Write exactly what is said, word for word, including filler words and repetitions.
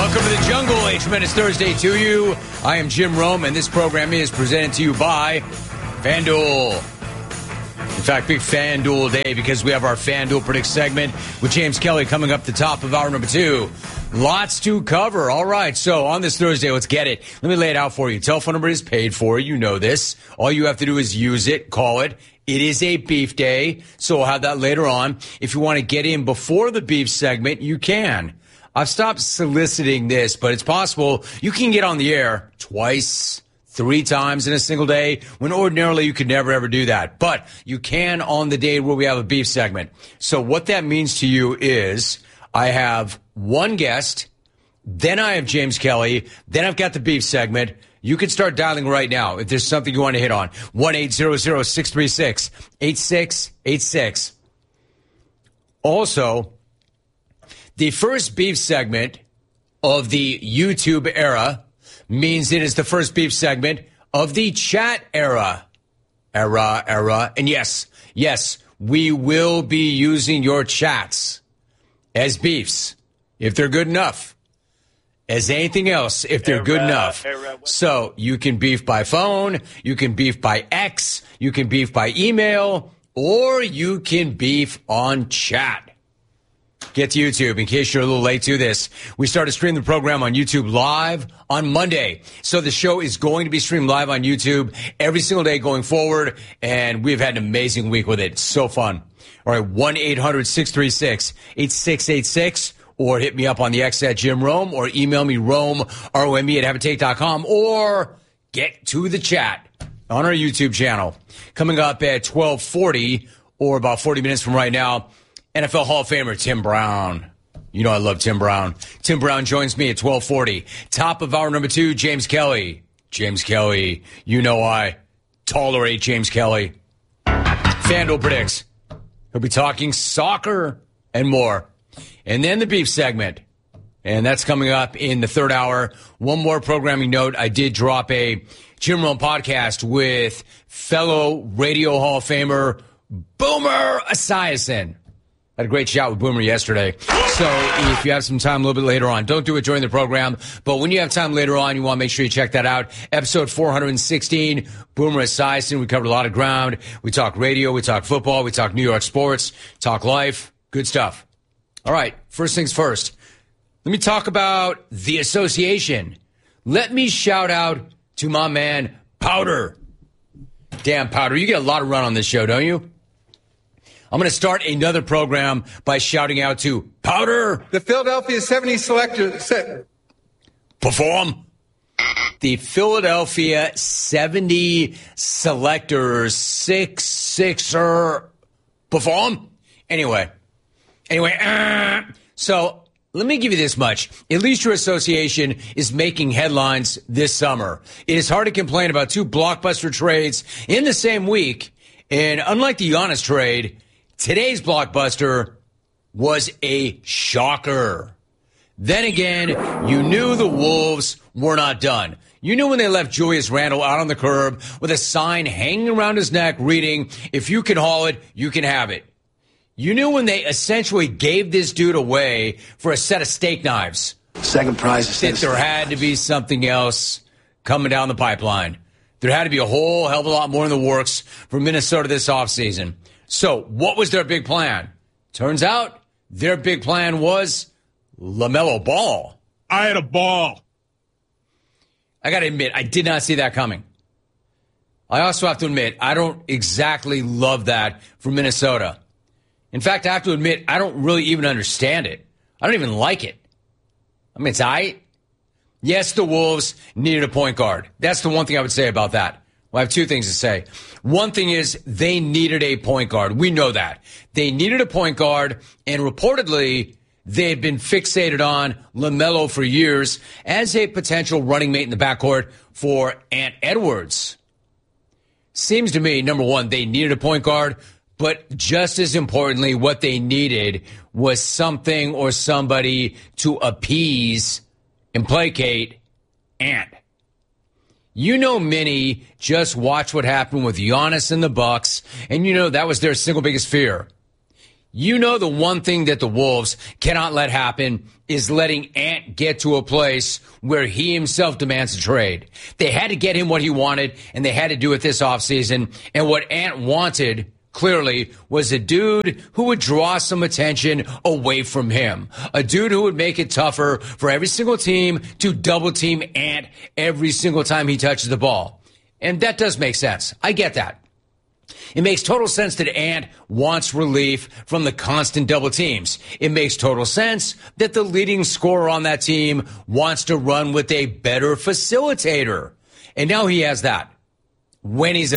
Welcome to the jungle. A tremendous Thursday to you. I am Jim Rome, and this program is presented to you by FanDuel. In fact, big FanDuel day because we have our FanDuel Predict segment with James Kelly coming up the top of hour number two. Lots to cover. All right, so on this Thursday, let's get it. Let me lay it out for you. Telephone number is paid for. You know this. All you have to do is use it, call it. It is a beef day, so we'll have that later on. If you want to get in before the beef segment, you can. I've stopped soliciting this, but it's possible you can get on the air twice, three times in a single day, when ordinarily you could never, ever do that. But you can on the day where we have a beef segment. So what that means to you is I have one guest, then I have James Kelly, then I've got the beef segment. You can start dialing right now if there's something you want to hit on. one eight hundred six three six eight six eight six. Also, the first beef segment of the YouTube era means it is the first beef segment of the chat era. Era, era. And yes, yes, we will be using your chats as beefs, if they're good enough. As anything else, if they're good enough. So you can beef by phone, you can beef by X, you can beef by email, or you can beef on chat. Get to YouTube in case you're a little late to this. We started streaming the program on YouTube live on Monday. So the show is going to be streamed live on YouTube every single day going forward, and we've had an amazing week with it. It's so fun. All right, one eight hundred six three six eight six eight six, or hit me up on the X at Jim Rome, or email me Rome, R O M E, at habitate dot com, or get to the chat on our YouTube channel. Coming up at twelve forty, or about forty minutes from right now, N F L Hall of Famer Tim Brown. You know I love Tim Brown. Tim Brown joins me at twelve forty. Top of hour number two, James Kelly. James Kelly, you know I tolerate James Kelly. FanDuel predicts he'll be talking soccer and more. And then the beef segment. And that's coming up in the third hour. One more programming note. I did drop a Jim Rome podcast with fellow Radio Hall of Famer Boomer Esiason. Had a great chat with Boomer yesterday. So if you have some time a little bit later on, don't do it during the program, but when you have time later on, you want to make sure you check that out. Episode four hundred sixteen, Boomer Esiason. We covered a lot of ground. We talk radio, we talk football, we talk New York sports, talk life. Good stuff. All right, first things first. Let me talk about the association. Let me shout out to my man, Powder. Damn, Powder, you get a lot of run on this show, don't you? I'm going to start another program by shouting out to Powder. The Philadelphia seventy selectors. Se- Perform. The Philadelphia seventy selectors, six sixer. Perform. Anyway. Anyway. Uh, so let me give you this much. At least your association is making headlines this summer. It is hard to complain about two blockbuster trades in the same week. And unlike the Giannis trade, today's blockbuster was a shocker. Then again, you knew the Wolves were not done. You knew when they left Julius Randle out on the curb with a sign hanging around his neck reading, if you can haul it, you can have it. You knew when they essentially gave this dude away for a set of steak knives. Second prize is that there had to be something else coming down the pipeline. There had to be a whole hell of a lot more in the works for Minnesota this offseason. So what was their big plan? Turns out their big plan was LaMelo Ball. I had a ball. I got to admit, I did not see that coming. I also have to admit, I don't exactly love that for Minnesota. In fact, I have to admit, I don't really even understand it. I don't even like it. I mean, it's all right. Yes, the Wolves needed a point guard. That's the one thing I would say about that. Well, I have two things to say. One thing is they needed a point guard. We know that. They needed a point guard, and reportedly they had been fixated on LaMelo for years as a potential running mate in the backcourt for Ant Edwards. Seems to me, number one, they needed a point guard, but just as importantly, what they needed was something or somebody to appease and placate Ant. You know, many just watch what happened with Giannis and the Bucks, and you know that was their single biggest fear. You know, the one thing that the Wolves cannot let happen is letting Ant get to a place where he himself demands a trade. They had to get him what he wanted, and they had to do it this offseason. And what Ant wanted, clearly, was a dude who would draw some attention away from him. A dude who would make it tougher for every single team to double team Ant every single time he touches the ball. And that does make sense. I get that. It makes total sense that Ant wants relief from the constant double teams. It makes total sense that the leading scorer on that team wants to run with a better facilitator. And now he has that when he's